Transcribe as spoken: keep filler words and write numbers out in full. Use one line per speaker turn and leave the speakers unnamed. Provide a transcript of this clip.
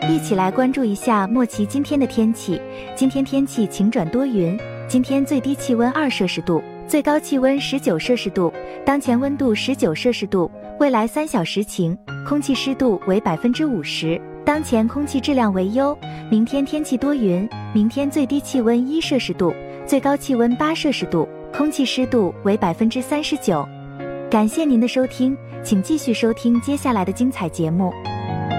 一起来关注一下莫奇今天的天气。今天天气晴转多云，今天最低气温二摄氏度，最高气温十九摄氏度，当前温度十九摄氏度，未来三小时晴，空气湿度为百分之五十，当前空气质量为优。明天天气多云，明天最低气温一摄氏度，最高气温八摄氏度，空气湿度为百分之三十九。感谢您的收听，请继续收听接下来的精彩节目。